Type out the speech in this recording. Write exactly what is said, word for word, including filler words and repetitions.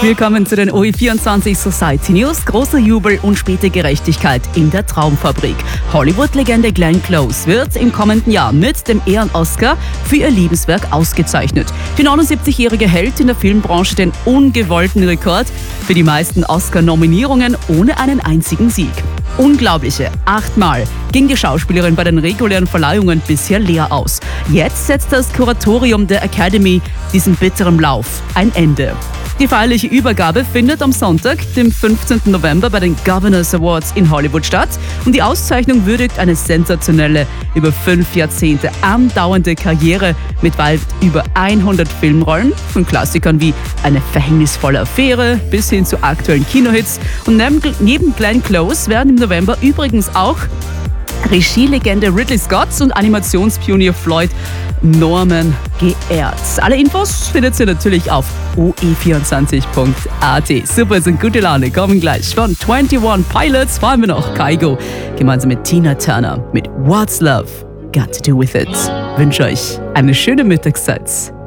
Willkommen zu den O E vierundzwanzig Society News. Großer Jubel und späte Gerechtigkeit in der Traumfabrik. Hollywood-Legende Glenn Close wird im kommenden Jahr mit dem Ehren-Oscar für ihr Lebenswerk ausgezeichnet. Die neunundsiebzigjährige hält in der Filmbranche den ungewollten Rekord für die meisten Oscar-Nominierungen ohne einen einzigen Sieg. Unglaubliche achtmal ging die Schauspielerin bei den regulären Verleihungen bisher leer aus. Jetzt setzt das Kuratorium der Academy diesem bitteren Lauf ein Ende. Die feierliche Übergabe findet am Sonntag, dem fünfzehnten November, bei den Governors Awards in Hollywood statt. Und die Auszeichnung würdigt eine sensationelle, über fünf Jahrzehnte andauernde Karriere mit weit über hundert Filmrollen, von Klassikern wie Eine verhängnisvolle Affäre bis hin zu aktuellen Kinohits. Und neben Glenn Close werden im November übrigens auch Regielegende Ridley Scott und Animationspionier Floyd Norman geehrt. Alle Infos findet ihr natürlich auf o e vierundzwanzig punkt a t. Super, sind gute Laune, kommen gleich von einundzwanzig Pilots, fahren wir noch Kygo, gemeinsam mit Tina Turner mit What's Love Got to Do With It. Ich wünsche euch eine schöne Mittagszeit.